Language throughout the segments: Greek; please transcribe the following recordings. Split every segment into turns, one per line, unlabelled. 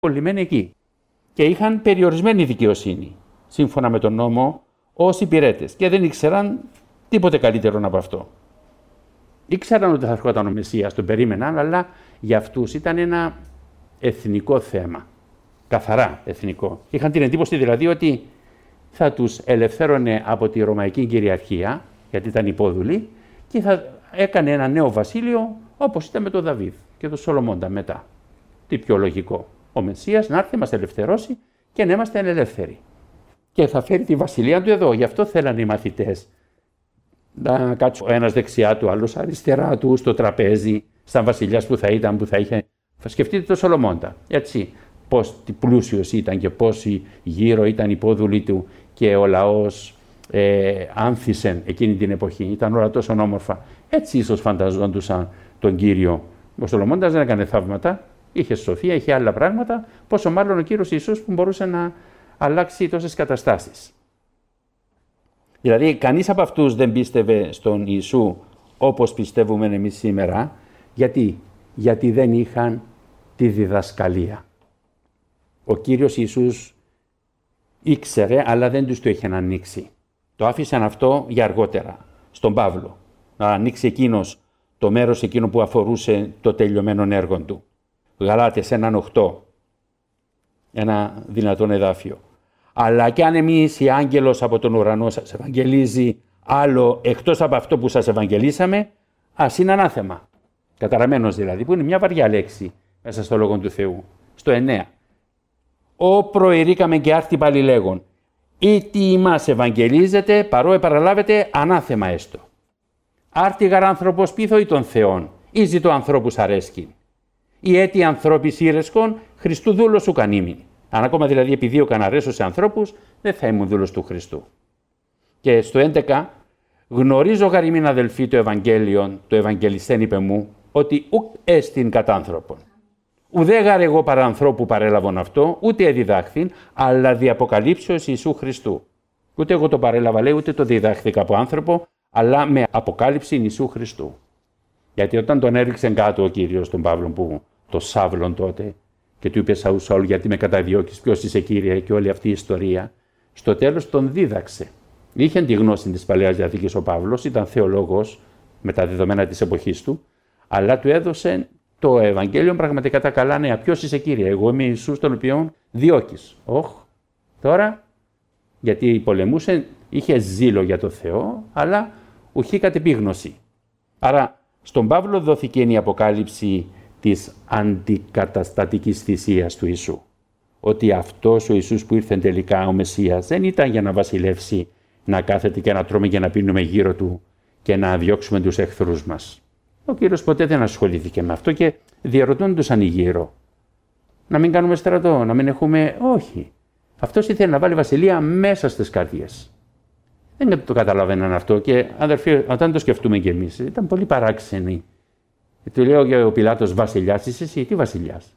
κολλημένοι εκεί. Και είχαν περιορισμένη δικαιοσύνη, σύμφωνα με τον νόμο, ως υπηρέτες. Και δεν ήξεραν τίποτε καλύτερο από αυτό. Ήξεραν ότι θα έρχονταν ο Μεσσίας, τον περίμεναν, αλλά για αυτούς ήταν ένα εθνικό θέμα. Καθαρά εθνικό. Είχαν την εντύπωση δηλαδή ότι θα τους ελευθέρωνε από τη Ρωμαϊκή κυριαρχία, γιατί ήταν υπόδουλοι, και θα έκανε ένα νέο βασίλειο όπως ήταν με τον Δαβίδ και τον Σολομώντα μετά. Τι πιο λογικό. Ο Μεσσίας να έρθει να μας ελευθερώσει και να είμαστε ελεύθεροι. Και θα φέρει τη βασιλεία του εδώ. Γι' αυτό θέλανε οι μαθητές να κάτσουν ο ένας δεξιά του, άλλος αριστερά του, στο τραπέζι, σαν βασιλιάς που θα ήταν, που θα είχε. Σκεφτείτε τον Σολομώντα. Έτσι. Πώς πλούσιος ήταν και πόσοι γύρω ήταν υπόδουλοι του και ο λαός άνθησεν εκείνη την εποχή. Ήταν όλα τόσο όμορφα. Έτσι ίσως φανταζόντουσαν τον Κύριο. Ο Σολομώντας δεν έκανε θαύματα, είχε σοφία, είχε άλλα πράγματα, πόσο μάλλον ο Κύριος Ιησούς που μπορούσε να αλλάξει τόσες καταστάσεις. Δηλαδή κανείς από αυτούς δεν πίστευε στον Ιησού όπως πιστεύουμε εμείς σήμερα. Γιατί δεν είχαν τη διδασκαλία. Ο Κύριος Ιησούς ήξερε, αλλά δεν τους το είχε να ανοίξει. Το άφησαν αυτό για αργότερα, στον Παύλο, να ανοίξει εκείνος το μέρος εκείνο που αφορούσε το τελειωμένο έργο του. Γαλάτες 1:8, ένα δυνατόν εδάφιο. Αλλά κι αν εμείς οι άγγελος από τον ουρανό σας ευαγγελίζει άλλο εκτός από αυτό που σας ευαγγελίσαμε, ας είναι ανάθεμα. Καταραμένος δηλαδή, που είναι μια βαριά λέξη μέσα στο Λόγο του Θεού. Στο 9. «Ω προερήκαμε και άρτη πάλι λέγον, ή τι ημάς ευαγγελίζεται, παρό επαραλάβετε ανάθεμα έστω. Άρτη γαρ άνθρωπος πείθω ή των Θεών, ή ζητώ ανθρώπους αρέσκην. Ή έτη ανθρώπης ήρεσκον, Χριστού δούλος σου κανήμην». Αν ακόμα δηλαδή επιδίωκαν αρέσω σε ανθρώπους, δεν θα ήμουν δούλος του Χριστού. Και στο 11, «Γνωρίζω γαριμήν αδελφοί το Ευαγγέλιον, το Ευαγγελιστέν είπε μου, ότι ουκ έστιν κατά άνθρωπον. Ουδέ γαρ εγώ παρά ανθρώπου παρέλαβον αυτό, ούτε εδιδάχθην, αλλά δι' αποκαλύψεως Ιησού Χριστού. Ούτε εγώ το παρέλαβα, λέει, ούτε το διδάχθηκα από άνθρωπο, αλλά με αποκάλυψη Ιησού Χριστού. Γιατί όταν τον έριξε κάτω ο Κύριος τον Παύλο, που το Σάβλον τότε, και του είπε Σαούλ, Σαούλ, γιατί με καταδιώκεις, ποιος είσαι Κύριε, και όλη αυτή η ιστορία, στο τέλος τον δίδαξε. Είχε τη γνώση της Παλαιάς Διαθήκης ο Παύλος, ήταν θεολόγος με τα δεδομένα της εποχής του, αλλά του έδωσε το Ευαγγέλιο πραγματικά τα καλά νέα. Ποιος είσαι Κύριε, εγώ είμαι Ιησούς τον οποίον διώκεις. Τώρα, γιατί πολεμούσε, είχε ζήλο για το Θεό, αλλά ουχή κατ' επίγνωση. Άρα, στον Παύλο δόθηκε η αποκάλυψη της αντικαταστατικής θυσίας του Ιησού. Ότι αυτός ο Ιησούς που ήρθε τελικά ο Μεσσίας δεν ήταν για να βασιλεύσει, να κάθεται και να τρώμε και να πίνουμε γύρω του και να διώξουμε τους εχθρούς μας. Ο Κύριος ποτέ δεν ασχολήθηκε με αυτό και διαρωτούντουσαν γύρω. Να μην κάνουμε στρατό, να μην έχουμε... Όχι. Αυτός ήθελε να βάλει βασιλεία μέσα στις καρδιές. Δεν το καταλαβαίναν αυτό και αδερφοί, όταν το σκεφτούμε κι εμείς, ήταν πολύ παράξενοι. Του λέω και ο Πιλάτος, βασιλιάς είσαι εσύ, τι βασιλιάς.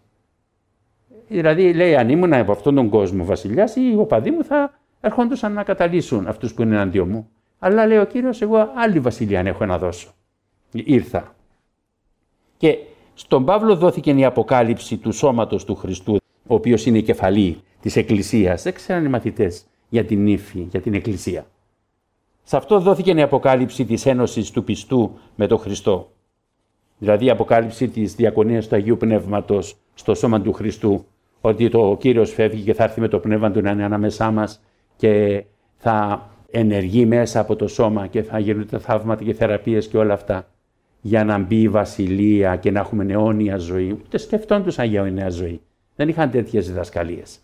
Δηλαδή λέει, αν ήμουν από αυτόν τον κόσμο βασιλιάς, οι οπαδοί μου θα ερχόντουσαν να καταλύσουν αυτούς που είναι εναντίον μου. Αλλά λέει ο Κύριος, εγώ άλλη βασιλεία έχω να δώσω. Ήρθα. Και στον Παύλο δόθηκε η αποκάλυψη του σώματος του Χριστού, ο οποίος είναι η κεφαλή της Εκκλησίας. Δεν ξέραν οι μαθητές για την ύφη, για την Εκκλησία. Σε αυτό δόθηκε η αποκάλυψη της ένωσης του πιστού με τον Χριστό. Δηλαδή η αποκάλυψη της διακονίας του Αγίου Πνεύματος στο σώμα του Χριστού, ότι ο Κύριος φεύγει και θα έρθει με το Πνεύμα του να είναι ανάμεσά μας και θα ενεργεί μέσα από το σώμα και θα γίνονται θαύματα και θεραπείες και όλα αυτά για να μπει η βασιλεία και να έχουμε αιώνια ζωή. Ούτε σκεφτόντουσαν για αιώνια ζωή. Δεν είχαν τέτοιες διδασκαλίες.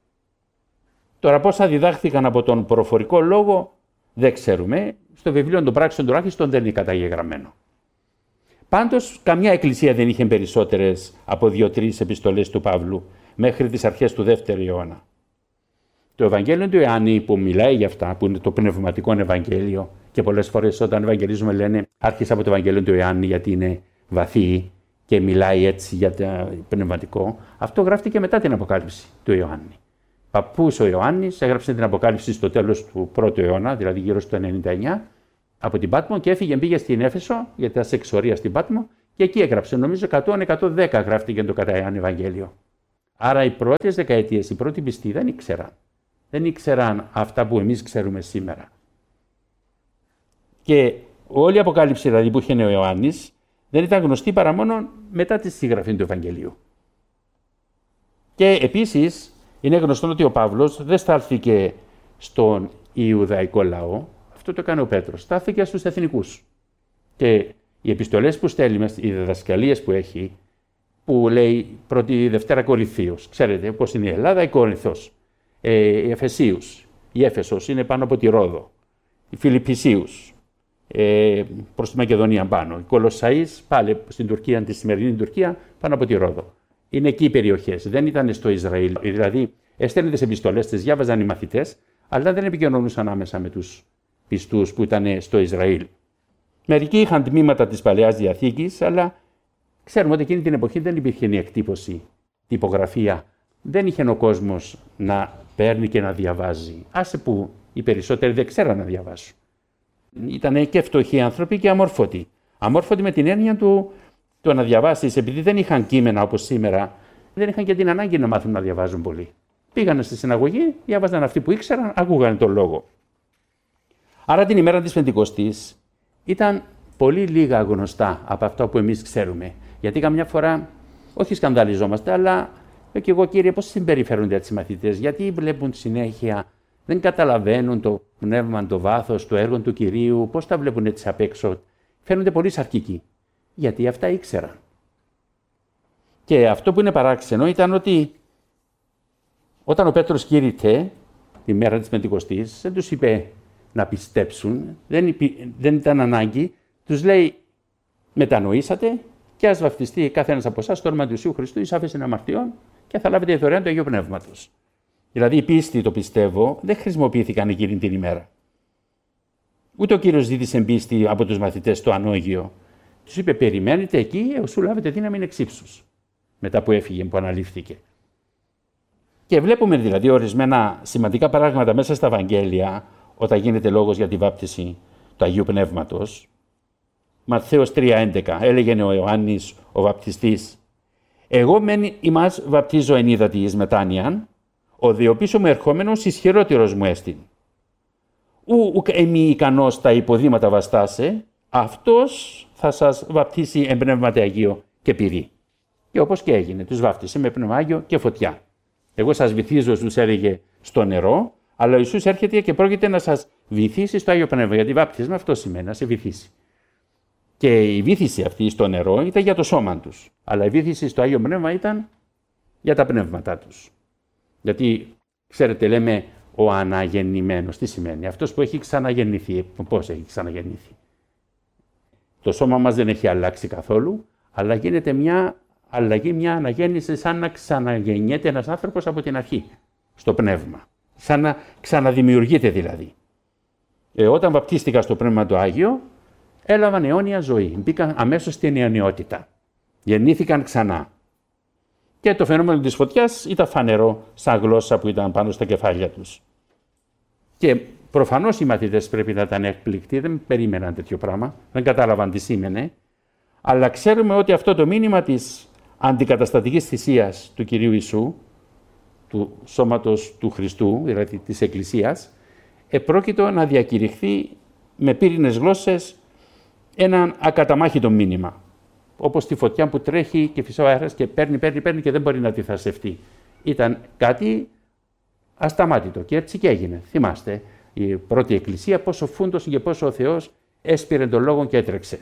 Τώρα πόσα διδάχθηκαν από τον προφορικό λόγο δεν ξέρουμε. Στο βιβλίο των πράξεων τουλάχιστον δεν είναι καταγεγραμμένο. Πάντως, καμιά εκκλησία δεν είχε περισσότερες από 2-3 επιστολές του Παύλου μέχρι τις αρχές του 2ου αιώνα. Το Ευαγγέλιο του Ιωάννη που μιλάει για αυτά, που είναι το πνευματικό Ευαγγέλιο, και πολλές φορές όταν ευαγγελίζουμε λένε άρχισα από το Ευαγγέλιο του Ιωάννη γιατί είναι βαθύ και μιλάει έτσι για το πνευματικό, αυτό γράφτηκε μετά την Αποκάλυψη του Ιωάννη. Παππούς ο Ιωάννης έγραψε την Αποκάλυψη στο τέλος του 1ου αιώνα, δηλαδή γύρω στο 99, από την Πάτμο και έφυγε, πήγε στην Έφεσο, γιατί ήταν σε εξορία στην Πάτμο, και εκεί έγραψε. Νομίζω 100-110 γράφτηκε το κατά Ιωάννη Ευαγγέλιο. Άρα οι πρώτες δεκαετίες, οι πρώτοι πιστοί δεν ήξεραν. Δεν ήξεραν αυτά που εμείς ξέρουμε σήμερα. Και όλη η Αποκάλυψη δηλαδή που είχε ο Ιωάννης δεν ήταν γνωστή παρά μόνο μετά τη συγγραφή του Ευαγγελίου. Και επίσης είναι γνωστό ότι ο Παύλος δεν στάλθηκε στον Ιουδαϊκό λαό, αυτό το έκανε ο Πέτρος, στάθηκε στους εθνικούς. Και οι επιστολές που στέλνει, οι διδασκαλίες που έχει, που λέει πρώτη Δευτέρα Κορινθίους, ξέρετε πώς είναι η Ελλάδα, η Κόρινθος, οι Εφεσίους, η Έφεσος είναι πάνω από τη Ρόδο, οι Φιλιππισίους, προς τη Μακεδονία πάνω, οι Κολοσσαείς πάλι στην Τουρκία, τη σημερινή Τουρκία, πάνω από τη Ρόδο. Είναι εκεί οι περιοχές, δεν ήταν στο Ισραήλ. Δηλαδή, έστελνε τις επιστολές, τις διάβαζαν οι μαθητές, αλλά δεν επικοινωνούσαν άμεσα με τους πιστούς που ήταν στο Ισραήλ. Μερικοί είχαν τμήματα της Παλαιάς Διαθήκης, αλλά ξέρουμε ότι εκείνη την εποχή δεν υπήρχε η εκτύπωση, τυπογραφία. Δεν είχε ο κόσμος να παίρνει και να διαβάζει. Άσε που οι περισσότεροι δεν ξέραν να διαβάσουν. Ήταν και φτωχοί άνθρωποι και αμόρφωτοι. Αμόρφωτοι με την έννοια του να διαβάσεις, επειδή δεν είχαν κείμενα όπως σήμερα, δεν είχαν και την ανάγκη να μάθουν να διαβάζουν πολύ. Πήγανε στη συναγωγή, διάβαζαν αυτοί που ήξεραν, ακούγανε τον λόγο. Άρα την ημέρα της Πεντηκοστής ήταν πολύ λίγα γνωστά από αυτό που εμείς ξέρουμε. Γιατί καμιά φορά, όχι σκανδαλιζόμαστε, αλλά και εγώ κύριε, πώς συμπεριφέρονται έτσι οι μαθητές, γιατί βλέπουν συνέχεια, δεν καταλαβαίνουν το πνεύμα, το βάθος, το έργο του Κυρίου, πώς τα βλέπουν έτσι απ' έξω. Φαίνονται πολύ σαρκικοί, γιατί αυτά ήξεραν. Και αυτό που είναι παράξενο ήταν ότι όταν ο Πέτρος κήρυτε τη μέρα της Πεντηκοστής, δεν τους είπε να πιστέψουν, δεν ήταν ανάγκη, τους λέει μετανοήσατε και ας βαφτιστεί κάθε ένας από εσάς στο όνομα του Ιησού Χριστού εις άφεσιν αμαρτιών και θα λάβετε δωρεάν του Αγίου Πνεύματος. Δηλαδή οι πίστοι, το πιστεύω, δεν χρησιμοποιήθηκαν εκείνη την ημέρα. Ούτε ο Κύριος ζήτησε πίστη από τους μαθητές στο ανώγειο. Τους είπε περιμένετε εκεί έως σου λάβετε δύναμη εξύψους. Μετά που έφυγε, που αναλήφθηκε. Και βλέπουμε δηλαδή ορισμένα σημαντικά πράγματα μέσα στα Ευαγγέλια όταν γίνεται λόγος για τη βάπτιση του Αγίου Πνεύματος. Ματθαίος 3:11 έλεγε ο Ιωάννης ο βαπτιστής «Εγώ μεν ημάς βαπτίζω εν ύδατι εις μετάνοιαν, ο δε ο πίσω μου ερχόμενος ισχυρότερος μου έστιν. Ουκ εμεί ικανός τα υποδήματα βαστάσε, αυτός θα σας βαπτίσει εν πνεύματι Αγίο και πυρί». Και όπως και έγινε, τους βάφτισε με πνεύμα Άγιο και φωτιά. Εγώ σας βυθίζω, τους έλεγε, στο νερό, αλλά ο Ιησούς έρχεται και πρόκειται να σας βυθίσει στο Άγιο Πνεύμα. Γιατί βάπτισμα αυτό σημαίνει, να σε βυθίσει. Και η βύθιση αυτή στο νερό ήταν για το σώμα τους. Αλλά η βύθιση στο Άγιο Πνεύμα ήταν για τα πνεύματά τους. Γιατί, ξέρετε, λέμε ο αναγεννημένος. Τι σημαίνει? Αυτός που έχει ξαναγεννηθεί. Πώς έχει ξαναγεννηθεί? Το σώμα μας δεν έχει αλλάξει καθόλου, αλλά γίνεται μια αλλαγή, μια αναγέννηση, σαν να ξαναγεννιέται ένας άνθρωπος από την αρχή, στο πνεύμα. Σαν να ξαναδημιουργείται δηλαδή. Όταν βαπτίστηκα στο Πνεύμα το Άγιο, έλαβαν αιώνια ζωή. Μπήκαν αμέσως στην αιωνιότητα. Γεννήθηκαν ξανά. Και το φαινόμενο της φωτιάς ήταν φανερό σαν γλώσσα που ήταν πάνω στα κεφάλια τους. Και προφανώς οι μαθητές πρέπει να ήταν έκπληκτοι, δεν περίμεναν τέτοιο πράγμα, δεν κατάλαβαν τι σήμαινε. Αλλά ξέρουμε ότι αυτό το μήνυμα της αντικαταστατικής θυσίας του Κυρίου Ιησού, του σώματος του Χριστού, δηλαδή της Εκκλησίας, επρόκειτο να διακηρυχθεί με πύρινες γλώσσες έναν ακαταμάχητο μήνυμα. Όπως τη φωτιά που τρέχει και φυσάει ο αέρας και παίρνει και δεν μπορεί να αντιθασευτεί. Ήταν κάτι ασταμάτητο και έτσι και έγινε. Θυμάστε, η πρώτη Εκκλησία πόσο φούντωσε και πόσο ο Θεός έσπηρε τον λόγο και έτρεξε.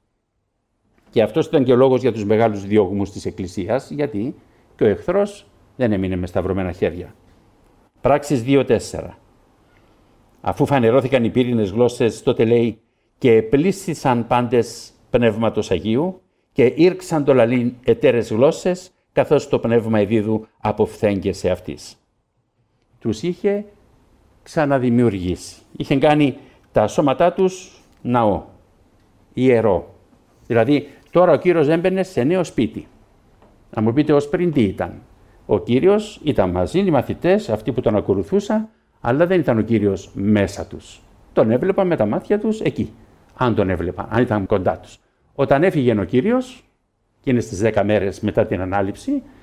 Και αυτός ήταν και ο λόγος για τους μεγάλους διώγμους της Εκκλησίας, γιατί και ο εχθρός δεν έμεινε με σταυρωμένα χέρια. Πράξεις 2:4. Αφού φανερώθηκαν οι πύρινες γλώσσες, τότε λέει «Και επλήσθησαν πάντες Πνεύματος Αγίου και ήρξαν το λαλήν εταίρες γλώσσες, καθώς το Πνεύμα εδίδου αποφθέγγε αυτής». Τους είχε ξαναδημιουργήσει. Είχε κάνει τα σώματά τους ναό, ιερό. Δηλαδή, τώρα ο Κύριος έμπαινε σε νέο σπίτι. Να μου πείτε ως πριν τι ήταν. Ο Κύριος ήταν μαζί, οι μαθητές, αυτοί που τον ακολουθούσαν, αλλά δεν ήταν ο Κύριος μέσα τους. Τον έβλεπαν με τα μάτια τους εκεί, αν τον έβλεπαν, αν ήταν κοντά τους. Όταν έφυγε ο Κύριος, εκείνες τις 10 μέρες μετά την Ανάληψη,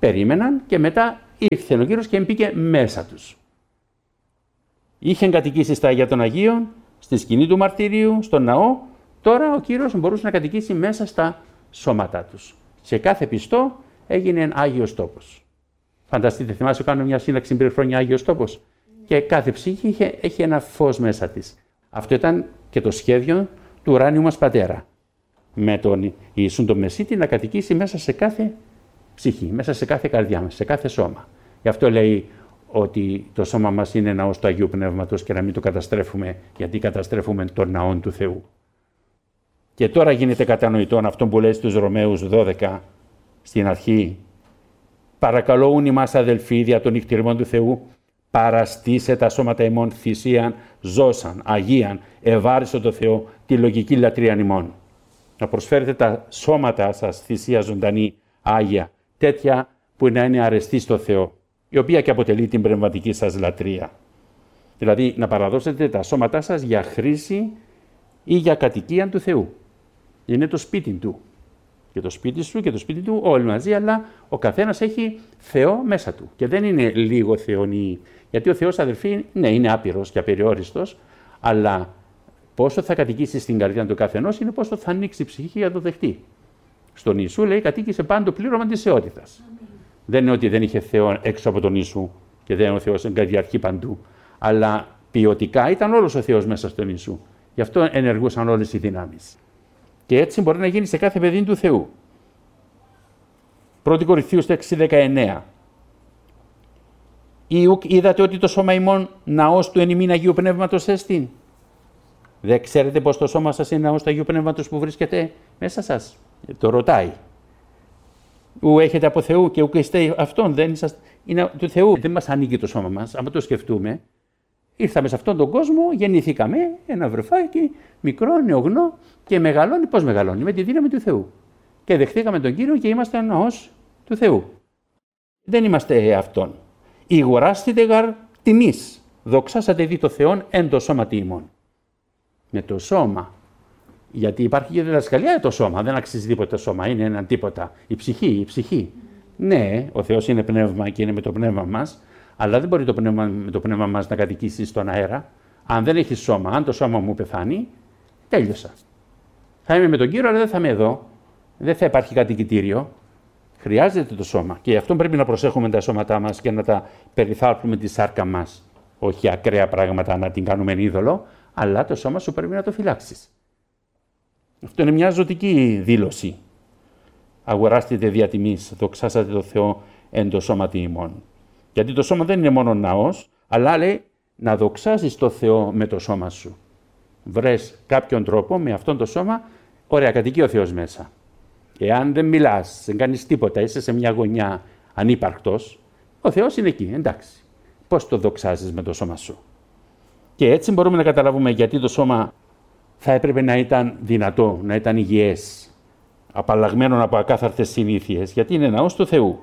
περίμεναν και μετά ήρθε ο Κύριος και μπήκε μέσα τους. Είχε κατοικήσει στα Αγία των Αγίων, στη σκηνή του μαρτυρίου, στον ναό. Τώρα ο Κύριος μπορούσε να κατοικήσει μέσα στα σώματά τους. Σε κάθε πιστό έγινε Άγιος Τόπος. Φανταστείτε, θυμάσαι, κάνουμε μια σύνταξη πριν χρόνια Άγιος Τόπος. Και κάθε ψυχή έχει ένα φως μέσα της. Αυτό ήταν και το σχέδιο του ουράνιου μας Πατέρα. Με τον Ιησούν τον Μεσίτη να κατοικήσει μέσα σε κάθε ψυχή, μέσα σε κάθε καρδιά μας, σε κάθε σώμα. Γι' αυτό λέει ότι το σώμα μας είναι ναός του Αγίου Πνεύματος και να μην το καταστρέφουμε, γιατί καταστρέφουμε τον ναό του Θεού. Και τώρα γίνεται κατανοητόν αυτό που λέει στους Ρωμαίους 12 στην αρχή. Παρακαλώ ούν ημάς αδελφοί δια των νυχτηριμών του Θεού, παραστήσε τα σώματα ημών θυσίαν, ζώσαν, αγίαν, ευάριστο το Θεό, τη λογική λατρείαν ημών. Να προσφέρετε τα σώματα σας θυσία ζωντανή, άγια, τέτοια που να είναι αρεστή στο Θεό, η οποία και αποτελεί την πνευματική σας λατρεία. Δηλαδή να παραδώσετε τα σώματά σας για χρήση ή για κατοικία του Θεού. Είναι το σπίτι του. Και το σπίτι σου και το σπίτι του όλοι μαζί, αλλά ο καθένας έχει Θεό μέσα του. Και δεν είναι λίγο θεονή. Γιατί ο Θεός, αδελφοί, ναι, είναι άπειρος και απεριόριστος, αλλά πόσο θα κατοικήσει στην καρδιά του καθενός είναι πόσο θα ανοίξει η ψυχή για να το δεχτεί. Στον Ιησού λέει κατοίκησε πάντο πλήρωμα της θεότητας. Δεν είναι ότι δεν είχε Θεό έξω από τον Ιησού και δεν είναι ο Θεός εγκαδιαρχεί παντού, αλλά ποιοτικά ήταν όλος ο Θεός μέσα στον Ιησού. Γι' αυτό ενεργούσαν όλες οι δυνάμεις. Και έτσι μπορεί να γίνει σε κάθε παιδί του Θεού. 1 Κορινθίους 6:19. Είδατε ότι το σώμα ημών ναός του εν ημίν Αγίου Πνεύματος έστιν. Δεν ξέρετε πως το σώμα σας είναι ναός του Αγίου Πνεύματος που βρίσκεται μέσα σας. Το ρωτάει. Ου έχετε από Θεού και ου είστε αυτόν, δεν είσαστε, είναι του Θεού. Δεν μας ανήκει το σώμα μας, άμα το σκεφτούμε. Ήρθαμε σε αυτόν τον κόσμο, γεννηθήκαμε, ένα βρεφάκι, μικρό, νεογνώ και μεγαλώνει. Πώς μεγαλώνει? Με τη δύναμη του Θεού. Και δεχτήκαμε τον Κύριο και είμαστε ναός του Θεού. Δεν είμαστε αυτόν. Ηγοράστητε γαρ τιμής. Δοξάσατε δι το Θεόν εν το σώματι ημών. Με το σώμα. Γιατί υπάρχει και διδασκαλία το σώμα. Δεν αξίζει τίποτα σώμα. Είναι ένα τίποτα. Η ψυχή. Ναι, ο Θεός είναι πνεύμα και είναι με το πνεύμα μας. Αλλά δεν μπορεί με το πνεύμα μας να κατοικήσει στον αέρα. Αν δεν έχει σώμα, αν το σώμα μου πεθάνει, τέλειωσα. Θα είμαι με τον Κύριο, αλλά δεν θα είμαι εδώ. Δεν θα υπάρχει κατοικητήριο. Χρειάζεται το σώμα. Και γι' αυτό πρέπει να προσέχουμε τα σώματά μας και να τα περιθάλπουμε τη σάρκα μας. Όχι ακραία πράγματα να την κάνουμε είδωλο, αλλά το σώμα σου πρέπει να το φυλάξεις. Αυτό είναι μια ζωτική δήλωση. Αγοράστητε δια τιμής, δοξάσατε το Θεό εν το σώματι ημών. Γιατί το σώμα δεν είναι μόνο ναός, αλλά λέει να δοξάσεις το Θεό με το σώμα σου. Βρες κάποιον τρόπο με αυτόν το σώμα, ωραία, κατοικεί ο Θεός μέσα. Εάν δεν μιλάς, δεν κάνεις τίποτα, είσαι σε μια γωνιά ανύπαρκτος, ο Θεός είναι εκεί, εντάξει. Πώς το δοξάζεις με το σώμα σου? Και έτσι μπορούμε να καταλάβουμε γιατί το σώμα θα έπρεπε να ήταν δυνατό, να ήταν υγιές, απαλλαγμένο από ακάθαρτες συνήθειες, γιατί είναι ναός του Θεού.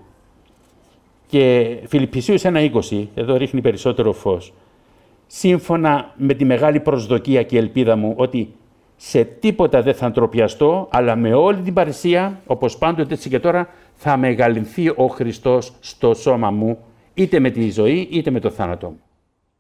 Και Φιλιππισίους 1:20, εδώ ρίχνει περισσότερο φως, σύμφωνα με τη μεγάλη προσδοκία και ελπίδα μου ότι σε τίποτα δεν θα ντροπιαστώ, αλλά με όλη την παρησία, όπως πάντοτε έτσι και τώρα, θα μεγαλυνθεί ο Χριστός στο σώμα μου, είτε με τη ζωή είτε με το θάνατό μου.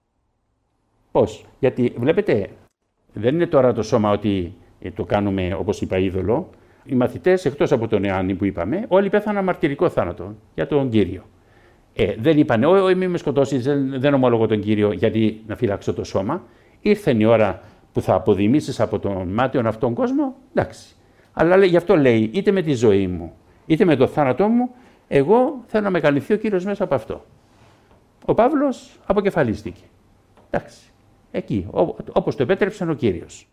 Πώς? Γιατί βλέπετε, δεν είναι τώρα το σώμα ότι το κάνουμε όπως είπα είδωλο. Οι μαθητές, εκτός από τον Ιωάννη που είπαμε, όλοι πέθαναν μαρτυρικό θάνατο για τον Κύριο. Δεν είπανε, μη με σκοτώσεις, δεν ομολογώ τον Κύριο γιατί να φυλάξω το σώμα. Ήρθε η ώρα που θα αποδημήσεις από τον μάτιον αυτόν κόσμο, εντάξει. Αλλά γι' αυτό λέει, είτε με τη ζωή μου, είτε με το θάνατό μου, εγώ θέλω να μεγαλυνθεί ο Κύριος μέσα από αυτό. Ο Παύλος αποκεφαλίστηκε. Εντάξει. Εκεί, όπως το επέτρεψε ο Κύριος.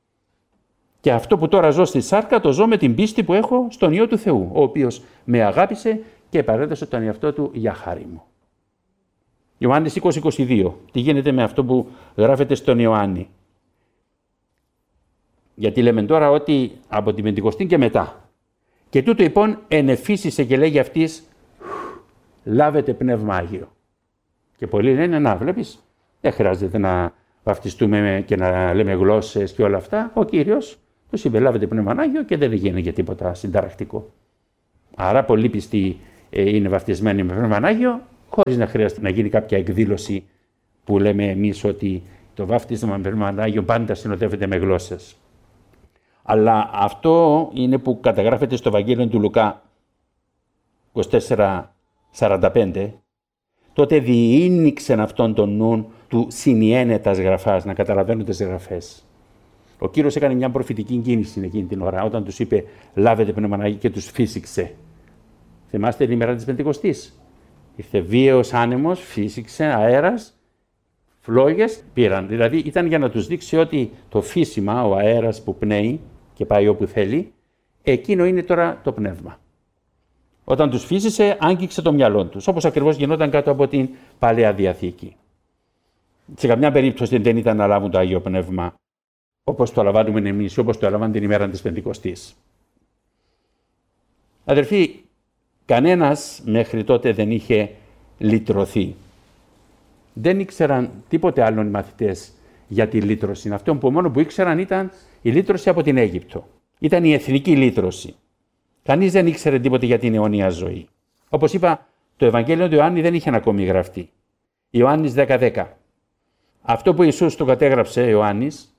Και αυτό που τώρα ζω στη σάρκα, το ζω με την πίστη που έχω στον Υιό του Θεού, ο οποίος με αγάπησε και παρέδωσε τον εαυτό του για χάρη μου. Ιωάννης 20:22. Τι γίνεται με αυτό που γράφεται στον Ιωάννη? Γιατί λέμε τώρα ότι από την Πεντηκοστή και μετά. Και τούτο λοιπόν ενεφύσισε και λέγει αυτής, λάβετε πνεύμα Άγιο. Και πολλοί λένε, να βλέπεις, δεν χρειάζεται να βαφτιστούμε και να λέμε γλώσσες και όλα αυτά. Ο Κύριος τους είπε, λάβετε πνεύμα Άγιο και δεν γίνεται τίποτα συνταρακτικό. Άρα πολλοί πιστοί είναι βαφτισμένοι με Πνεύμα Άγιο, χωρίς να χρειάζεται να γίνει κάποια εκδήλωση που λέμε εμείς ότι το βάφτισμα με Πνεύμα Άγιο πάντα συνοδεύεται με γλώσσες. Αλλά αυτό είναι που καταγράφεται στο Ευαγγέλιο του Λουκά 24:45. Τότε διήνυξεν αυτόν τον νουν του συνιένετας γραφάς, να καταλαβαίνουν τις γραφές. Ο Κύριος έκανε μια προφητική κίνηση εκείνη την ώρα, όταν τους είπε «Λάβετε Πνεύμα Άγιο» και τους φύσηξε. Θυμάστε την ημέρα της Πεντηκοστής. Ήρθε βίαιος άνεμος, φύσηξε, αέρας, φλόγες πήραν. Δηλαδή ήταν για να τους δείξει ότι το φύσιμα, ο αέρας που πνέει και πάει όπου θέλει, εκείνο είναι τώρα το πνεύμα. Όταν τους φύσησε, άγγιξε το μυαλό τους, όπως ακριβώς γινόταν κάτω από την Παλαιά Διαθήκη. Σε καμιά περίπτωση δεν ήταν να λάβουν το Άγιο Πνεύμα, όπως το λαμβάνουμε εμείς, όπως το έλαβαν την ημέρα της Πεντηκοστής. Αδερφοί, κανένας μέχρι τότε δεν είχε λυτρωθεί. Δεν ήξεραν τίποτε άλλον οι μαθητές για τη λύτρωση. Αυτό που μόνο που ήξεραν ήταν η λύτρωση από την Αίγυπτο. Ήταν η εθνική λύτρωση. Κανείς δεν ήξερε τίποτε για την αιώνια ζωή. Όπως είπα, το Ευαγγέλιο του Ιωάννη δεν είχε ακόμη γραφτεί. Ιωάννης 10:10. Αυτό που Ιησούς το κατέγραψε, Ιωάννης,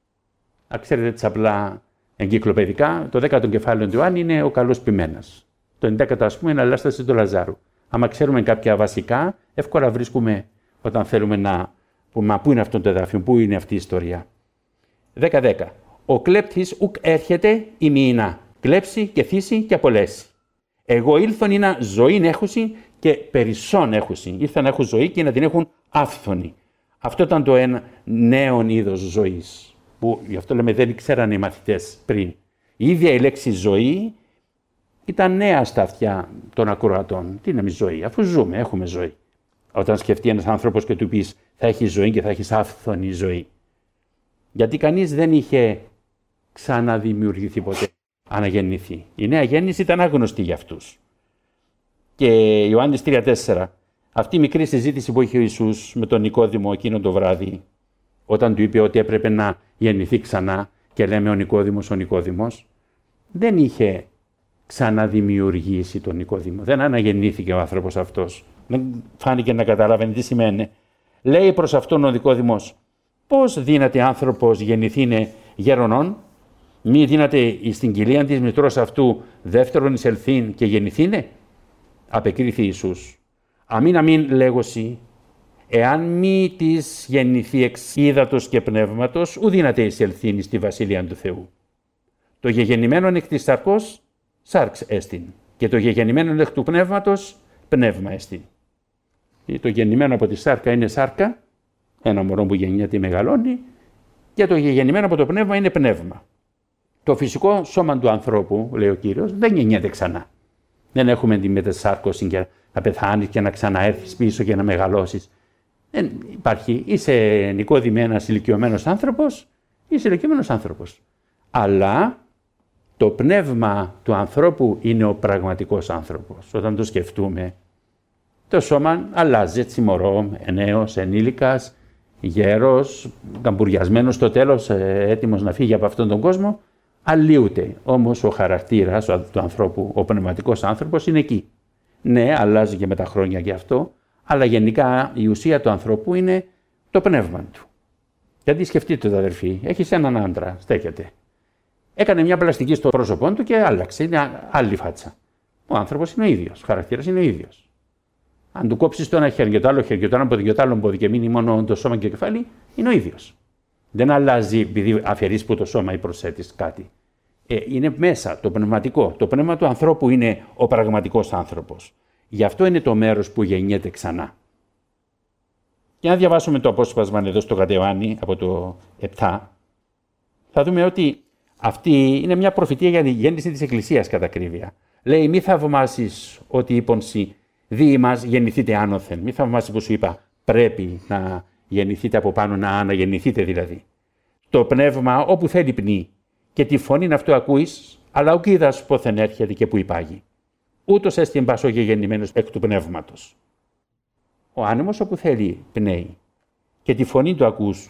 ξέρετε τις απλά εγκυκλοπαιδικά, το 10ο κεφάλαιο του Ιωάννη είναι ο καλός ποιμένας. Το 11ο, ας πούμε, είναι η Ανάσταση του Λαζάρου. Άμα ξέρουμε κάποια βασικά, εύκολα βρίσκουμε όταν θέλουμε να πούμε πού είναι αυτό το εδάφιο, πού είναι αυτή η ιστορία. 10:10. Ο κλέπτης ουκ έρχεται ημίνα, κλέψει και θύσει και απολέσει. Εγώ ήλθον είναι ζωήν έχουσι και περισσόν έχουσι. Ήρθαν να έχουν ζωή και να την έχουν άφθονη. Αυτό ήταν το ένα νέο είδος ζωής, που γι' αυτό λέμε δεν ξέρανε οι μαθητές πριν. Η ίδια η λέξη ζωή ήταν νέα στα αυτιά των ακροατών. Τι είναι η ζωή, αφού ζούμε, έχουμε ζωή. Όταν σκεφτεί ένας άνθρωπος και του πεις θα έχει ζωή και θα έχεις άφθονη ζωή. Γιατί κανείς δεν είχε ξαναδημιουργηθεί ποτέ, αναγεννηθεί. Η νέα γέννηση ήταν άγνωστη για αυτούς. Και Ιωάννης 3:4, αυτή η μικρή συζήτηση που είχε ο Ιησούς με τον Νικόδημο εκείνο το βράδυ, όταν του είπε ότι έπρεπε να γεννηθεί ξανά και λέμε ο Νικόδημος, δεν είχε ξαναδημιουργήσει τον Νικόδημο. Δεν αναγεννήθηκε ο άνθρωπος αυτός. Δεν φάνηκε να καταλάβαινε τι σημαίνει. Λέει προς αυτόν ο Νικόδημος, πώς δύναται άνθρωπος γεννηθήνε γέρονον, μη δύναται στην κοιλία της μητρός αυτού δεύτερον εισελθήν και γεννηθήνε. Απεκρίθη Ιησούς. Αμήν λέγωση, εάν μη της γεννηθεί εξ ύδατος και πνεύματος, ου δύναται εισελθήν στη βασιλεία του Θεού. Το γεγεννημένον εκ της σαρκός, σάρξ έστιν, και το γεγεννημένον εκ του πνεύματος, πνεύμα έστιν. Το γεννημένο από τη σάρκα είναι σάρκα, ένα μωρό που γεννιέται μεγαλώνει, και το γεννημένο από το πνεύμα είναι πνεύμα. Το φυσικό σώμα του ανθρώπου, λέει ο Κύριος, δεν γεννιέται ξανά. Δεν έχουμε τη μετασάρκωση και να πεθάνεις και να ξαναέρθεις πίσω και να μεγαλώσεις. Δεν υπάρχει. Είσαι νοικοδημένος ηλικιωμένος άνθρωπος, είσαι ηλικιωμένος άνθρωπος. Αλλά το πνεύμα του ανθρώπου είναι ο πραγματικός άνθρωπος. Όταν το σκεφτούμε, το σώμα αλλάζει, έτσι μωρό, νέος, ενήλικας, γέρος, καμπουριασμένος στο τέλος, έτοιμος να φύγει από αυτόν τον κόσμο, αλλοιούται. Όμως ο χαρακτήρας του ανθρώπου, ο πνευματικός άνθρωπος είναι εκεί. Ναι, αλλάζει και με τα χρόνια και αυτό, αλλά γενικά η ουσία του ανθρώπου είναι το πνεύμα του. Γιατί σκεφτείτε το αδερφοί, έχεις έναν άντρα, στέκεται. Έκανε μια πλαστική στο πρόσωπό του και άλλαξε, είναι άλλη φάτσα. Ο άνθρωπος είναι ο ίδιος, ο χαρακτήρας είναι ο ίδιος. Αν του κόψεις το ένα χέρι και το άλλο χέρι και το ένα πόδι και το άλλο πόδι και μείνει μόνο το σώμα και το κεφάλι, είναι ο ίδιος. Δεν αλλάζει επειδή αφαιρείς που το σώμα ή προσθέτεις κάτι. Είναι μέσα το πνευματικό. Το πνεύμα του ανθρώπου είναι ο πραγματικός άνθρωπος. Γι' αυτό είναι το μέρος που γεννιέται ξανά. Και αν διαβάσουμε το απόσπασμα εδώ στο Κατεωάννη από το 7, θα δούμε ότι αυτή είναι μια προφητεία για τη γέννηση της Εκκλησίας κατά ακρίβεια. Λέει μη θαυμάσεις ότι είπον σοι, δι' μας γεννηθείτε άνωθεν. Μη θαυμάσεις που σου είπα πρέπει να γεννηθείτε από πάνω, να αναγεννηθείτε δηλαδή. Το πνεύμα όπου θέλει πνί και τη φωνήν αυτού ακούεις, αλλά ουκ είδας πόθεν έρχεται και που υπάγει. Ούτως έστιν πας ο γεγεννημένος εκ του πνεύματος. Ο άνεμος όπου θέλει πνέει και τη φωνή του ακούς.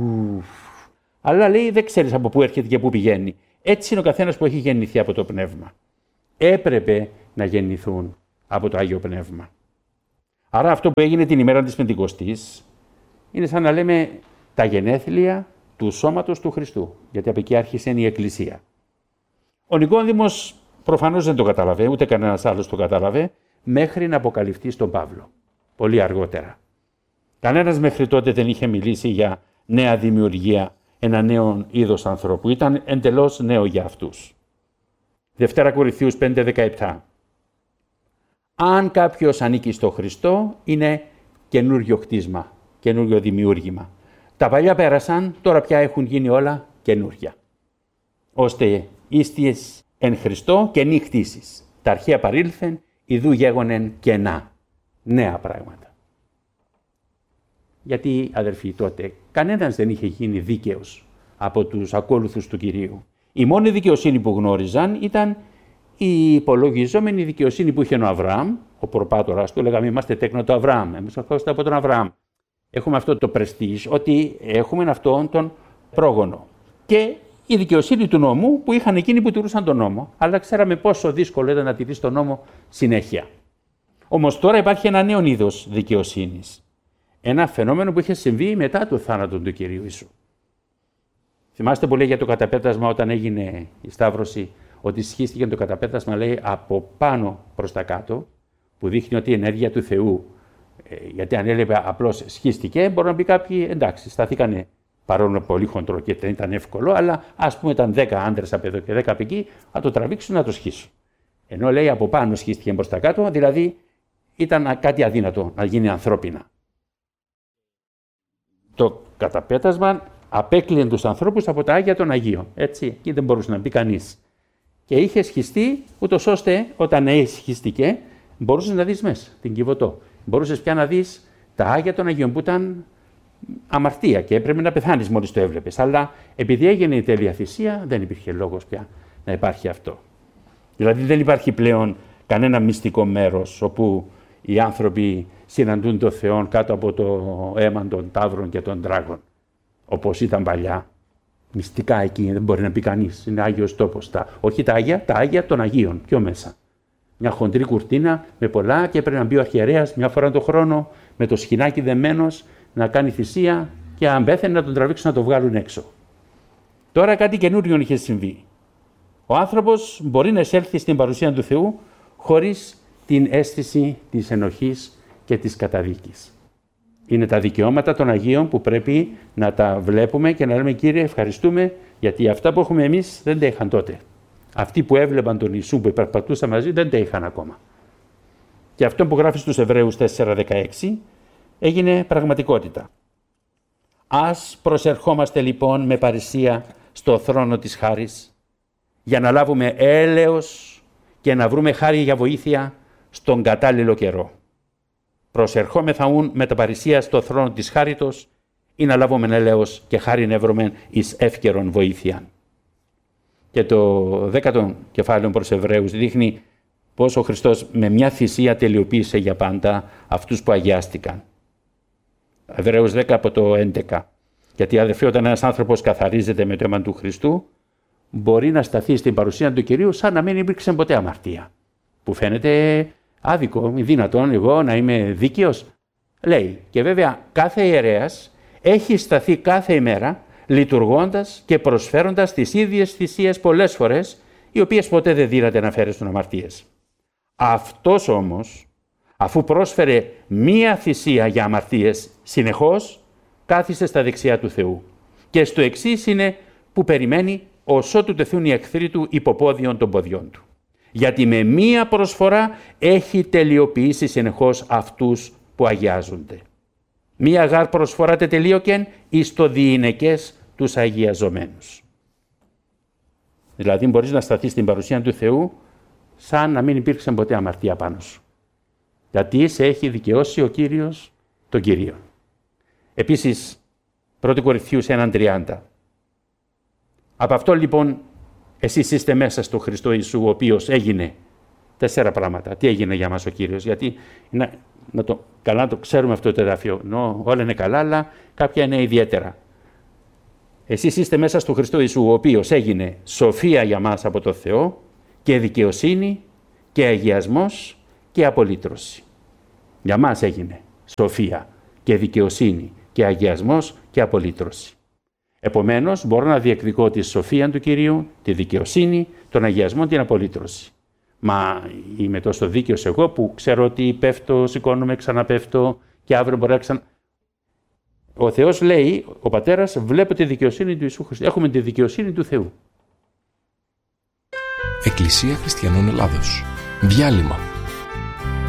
Αλλά λέει δεν ξέρεις από πού έρχεται και πού πηγαίνει. Έτσι είναι ο καθένας που έχει γεννηθεί από το πνεύμα. Έπρεπε να γεννηθούν από το Άγιο Πνεύμα. Άρα αυτό που έγινε την ημέρα της Πεντηκοστής είναι σαν να λέμε τα γενέθλια του σώματος του Χριστού, γιατί από εκεί άρχισε η Εκκλησία. Ο Νικόδημος προφανώς δεν το κατάλαβε, ούτε κανένας άλλος το κατάλαβε, μέχρι να αποκαλυφθεί στον Παύλο, πολύ αργότερα. Κανένας μέχρι τότε δεν είχε μιλήσει για νέα δημιουργία, ένα νέο είδος ανθρώπου. Ήταν εντελώς νέο για αυτούς. Δευτέρα Κορινθίους 5:17. Αν κάποιος ανήκει στο Χριστό, είναι καινούριο χτίσμα, καινούριο δημιούργημα. Τα παλιά πέρασαν, τώρα πια έχουν γίνει όλα καινούρια. Ώστε ίστιες εν Χριστώ καινή χτίσεις. Τα αρχαία παρήλθεν, ιδού γέγονεν κενά. Νέα πράγματα. Γιατί, αδερφοί, τότε κανένας δεν είχε γίνει δίκαιος από τους ακόλουθους του Κυρίου. Η μόνη δικαιοσύνη που γνώριζαν ήταν η υπολογιζόμενη δικαιοσύνη που είχε ο Αβραάμ, ο προπάτορας του. Λέγαμε, είμαστε τέκνο του Αβραάμ. Εμείς ερχόμαστε από τον Αβραάμ. Έχουμε αυτό το πρεστίζ, ότι έχουμε αυτόν τον πρόγονο. Και η δικαιοσύνη του νόμου που είχαν εκείνοι που τηρούσαν τον νόμο. Αλλά ξέραμε πόσο δύσκολο ήταν να τηρείς τον νόμο συνέχεια. Όμως τώρα υπάρχει ένα νέο είδος δικαιοσύνης. Ένα φαινόμενο που είχε συμβεί μετά το θάνατο του Κυρίου Ιησού. Θυμάστε που λέει για το καταπέτασμα όταν έγινε η Σταύρωση, ότι σχίστηκε το καταπέτασμα, λέει, από πάνω προς τα κάτω, που δείχνει ότι η ενέργεια του Θεού, γιατί αν έλεγε απλώς σχίστηκε, μπορεί να πει κάποιοι, εντάξει, σταθήκανε παρόλο πολύ χοντρό και δεν ήταν εύκολο, αλλά ας πούμε ήταν 10 άντρες από εδώ και 10 από εκεί, να το τραβήξουν, να το σχίσουν. Ενώ λέει από πάνω σχίστηκε προς τα κάτω, δηλαδή ήταν κάτι αδύνατο να γίνει ανθρώπινα. Το καταπέτασμα απέκλειε τους ανθρώπους από τα Άγια των Αγίων. Έτσι, εκεί δεν μπορούσε να μπει κανείς. Και είχε σχιστεί, ούτως ώστε όταν σχιστηκε, μπορούσες να δεις μέσα την Κιβωτό. Μπορούσες πια να δεις τα Άγια των Αγίων που ήταν αμαρτία και έπρεπε να πεθάνεις μόλις το έβλεπες. Αλλά επειδή έγινε η τέλεια θυσία, δεν υπήρχε λόγος πια να υπάρχει αυτό. Δηλαδή δεν υπάρχει πλέον κανένα μυστικό μέρος όπου οι άνθρωποι συναντούν τον Θεό κάτω από το αίμα των ταύρων και των τράγων. Όπως ήταν παλιά. Μυστικά εκεί δεν μπορεί να πει κανείς. Είναι Άγιος τόπος. Όχι τα Άγια των Αγίων. Πιο μέσα. Μια χοντρή κουρτίνα με πολλά και πρέπει να μπει ο αρχιερέας μια φορά το χρόνο με το σχοινάκι δεμένος να κάνει θυσία και αν πέθαινε να τον τραβήξουν να το βγάλουν έξω. Τώρα κάτι καινούριο είχε συμβεί. Ο άνθρωπος μπορεί να εισέλθει στην παρουσία του Θεού χωρίς την αίσθηση της ενοχής και της καταδίκης. Είναι τα δικαιώματα των Αγίων που πρέπει να τα βλέπουμε και να λέμε, Κύριε, ευχαριστούμε, γιατί αυτά που έχουμε εμείς δεν τα είχαν τότε. Αυτοί που έβλεπαν τον Ιησού που περπατούσαν μαζί δεν τα είχαν ακόμα. Και αυτό που γράφει στους Εβραίους 4:16 έγινε πραγματικότητα. Ας προσερχόμαστε λοιπόν με παρησία στο θρόνο της χάρης για να λάβουμε έλεος και να βρούμε χάρη για βοήθεια στον κατάλληλο καιρό. Προσερχόμεθα ούν με τα παρησία στο θρόνο της χάριτος ή να λάβουμε έλεος και χάριν εύρωμεν εις εύκαιρον βοήθεια. Και το 10ο κεφάλαιο προς Εβραίους δείχνει πώς ο Χριστός με μια θυσία τελειοποίησε για πάντα αυτούς που αγιάστηκαν. Εβραίους 10 από το 11. Γιατί αδερφοί, όταν ένας άνθρωπος καθαρίζεται με το αίμα του Χριστού, μπορεί να σταθεί στην παρουσία του Κυρίου σαν να μην υπήρξε ποτέ αμαρτία. Που φαίνεται άδικο, μη δυνατόν εγώ να είμαι δίκαιος. Λέει, και βέβαια κάθε ιερέας έχει σταθεί κάθε ημέρα λειτουργώντας και προσφέροντας τις ίδιες θυσίες πολλές φορές, οι οποίες ποτέ δεν δύναται να φέρουν αμαρτίες. Αυτός όμως, αφού πρόσφερε μία θυσία για αμαρτίες συνεχώς, κάθισε στα δεξιά του Θεού. Και στο εξής είναι που περιμένει ως ότου τεθούν οι εχθροί του υποπόδιον των ποδιών του. Γιατί με μία προσφορά έχει τελειοποιήσει συνεχώς αυτούς που αγιάζονται. Μία γάρ προσφορά τελείωκεν εις το διηνεκές τους αγιαζομένους. Δηλαδή μπορείς να σταθείς στην παρουσία του Θεού σαν να μην υπήρξε ποτέ αμαρτία πάνω σου. Γιατί σε έχει δικαιώσει ο Κύριος τον Κύριο. Επίσης, 1 Κορινθίους 1:30. Από αυτό λοιπόν εσείς είστε μέσα στο Χριστό Ιησού, ο οποίος έγινε 4 πράγματα. Τι έγινε για μας ο Κύριος? Γιατί καλά να το ξέρουμε αυτό το εδάφιο. Όλα είναι καλά, αλλά κάποια είναι ιδιαίτερα. Εσείς είστε μέσα στο Χριστό Ιησού, ο οποίος έγινε σοφία για μας από το Θεό και δικαιοσύνη και αγιασμός και απολύτρωση. Για μας έγινε σοφία και δικαιοσύνη και αγιασμός και απολύτρωση. Επομένως, μπορώ να διεκδικώ τη σοφία του Κυρίου, τη δικαιοσύνη, τον αγιασμό, την απολύτρωση. Μα είμαι τόσο δίκαιος εγώ που ξέρω ότι πέφτω, σηκώνομαι, ξαναπέφτω και αύριο μπορεί να Ο Θεός λέει, ο Πατέρας, βλέπω τη δικαιοσύνη του Ιησού Χριστού. Έχουμε τη δικαιοσύνη του Θεού.
Εκκλησία Χριστιανών Ελλάδος. Διάλειμμα.